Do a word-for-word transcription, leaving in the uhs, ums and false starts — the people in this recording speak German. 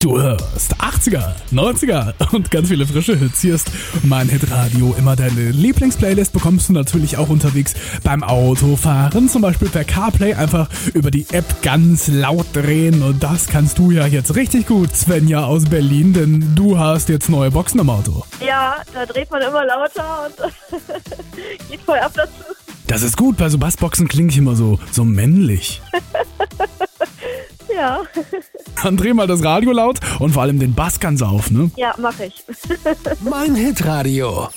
Du hörst achtziger, neunziger und ganz viele frische Hits. Hier ist mein Hitradio. Immer deine Lieblingsplaylist bekommst du natürlich auch unterwegs beim Autofahren. Zum Beispiel per CarPlay einfach über die App ganz laut drehen. Und das kannst du ja jetzt richtig gut, Svenja aus Berlin, denn du hast jetzt neue Boxen im Auto. Ja, da dreht man immer lauter und geht voll ab dazu. Das ist gut, bei so Bassboxen klinge ich immer so, so männlich. Ja. Dann dreh mal das Radio laut und vor allem den Bass ganz auf, ne? Ja, mach ich. Mein Hitradio.